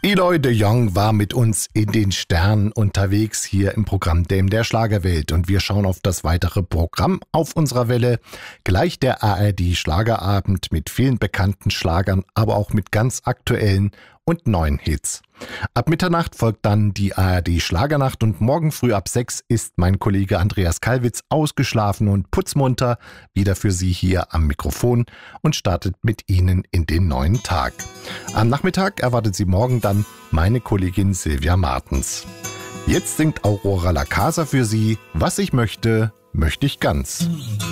Eloy de Jong war mit uns in den Sternen unterwegs hier im Programm Dem der Schlagerwelt und wir schauen auf das weitere Programm auf unserer Welle. Gleich der ARD Schlagerabend mit vielen bekannten Schlagern, aber auch mit ganz aktuellen und neuen Hits. Ab Mitternacht folgt dann die ARD Schlagernacht und morgen früh ab 6 ist mein Kollege Andreas Kalwitz ausgeschlafen und putzmunter wieder für Sie hier am Mikrofon und startet mit Ihnen in den neuen Tag. Am Nachmittag erwartet Sie morgen dann meine Kollegin Silvia Martens. Jetzt singt Aurora La Casa für Sie. Was ich möchte, möchte ich ganz.